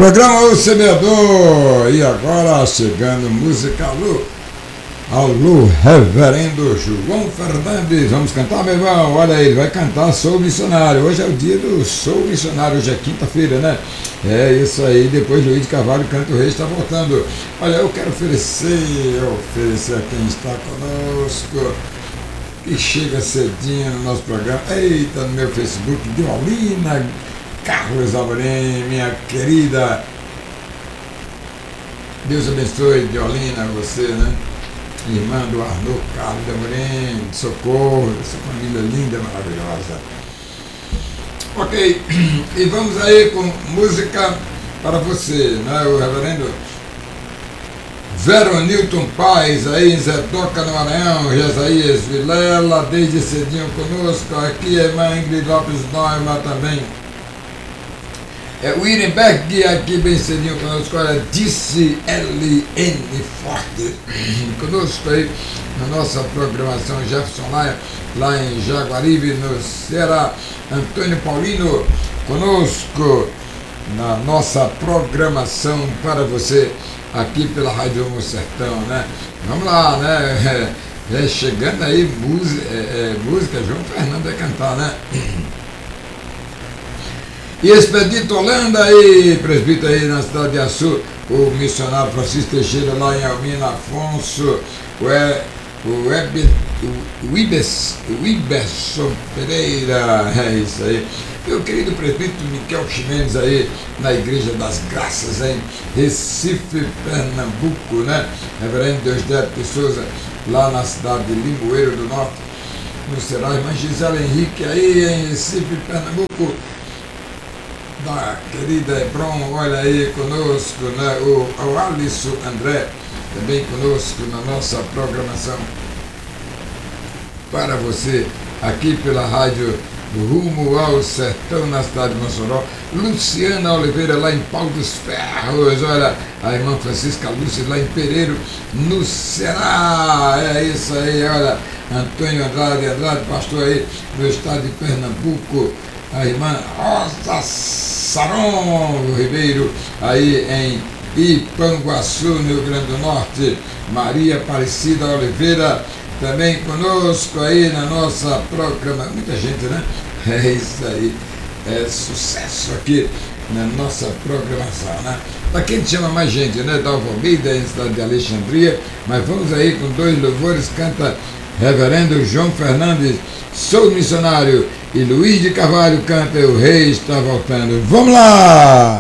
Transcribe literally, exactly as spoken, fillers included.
Programa O Semeador. E agora chegando música alô. Alô, reverendo João Fernandes. Vamos cantar, meu irmão? Olha aí, ele vai cantar Sou Missionário. Hoje é o dia do Sou Missionário. Hoje é quinta-feira, né? É isso aí. Depois Luiz de Carvalho canta O Rei está voltando. Olha, eu quero oferecer, oferecer a quem está conosco, que chega cedinho no nosso programa. Eita, no meu Facebook, Diolina Carlos Amorim, minha querida. Deus abençoe, Diolina, você, né? Irmã do Arnaud Carlos de Amorim, Socorro, essa família linda, maravilhosa. Ok, e vamos aí com música para você, né? O reverendo Veronilton Paz, aí em Zé Toca, no Maranhão, Jesaías Vilela, desde cedinho conosco, aqui a irmã Ingrid Lopes Neumann também. É, o Irenberg aqui bem cedinho conosco, olha, disse L N Forte, conosco aí na nossa programação, Jefferson Laia, lá em Jaguaribe, no Ceará, Antônio Paulino, conosco na nossa programação para você, aqui pela Rádio Homo Sertão, né? Vamos lá, né? É, é, chegando aí, música, é, é, música, João Fernando vai cantar, né? E Expedito Holanda aí, presbítero aí na cidade de Açu, o missionário Francisco Teixeira lá em Almina Afonso, o, e, o, Ebe, o, Ibes, o Iberson Pereira, é isso aí. E o querido presbítero Miquel Ximenes aí, na Igreja das Graças, em Recife, Pernambuco, né? Reverendo Deusdébio de Souza, lá na cidade de Limoeiro do Norte, no Ceará. Irmã Gisela Henrique aí em Recife, Pernambuco, da querida Hebron, olha aí conosco, né? o, o Alisson André, também conosco na nossa programação para você, aqui pela rádio Rumo ao Sertão, na cidade de Mossoró. Luciana Oliveira, lá em Pau dos Ferros, olha, a irmã Francisca Lúcia, lá em Pereiro, no Ceará, é isso aí, olha, Antônio Andrade, Andrade, pastor aí no estado de Pernambuco, a irmã Rosa Saron Ribeiro, aí em Ipanguaçu, no Rio Grande do Norte, Maria Aparecida Oliveira, também conosco aí na nossa programa, muita gente, né? É isso aí, é sucesso aqui na nossa programação, né? Para quem chama mais gente, né? Dalva Almeida, em cidade de Alexandria, mas vamos aí com dois louvores, canta reverendo João Fernandes, Sou Missionário, e Luiz de Carvalho canta O Rei está voltando. Vamos lá!